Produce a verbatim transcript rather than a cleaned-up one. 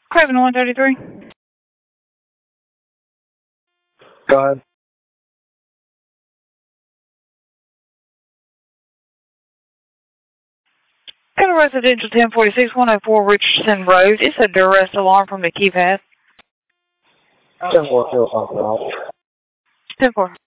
Craven one thirty-three. Go ahead. Got a residential ten forty-six, one oh four Richardson Road. It's a duress alarm from the keypad. ten four, ten four. ten four.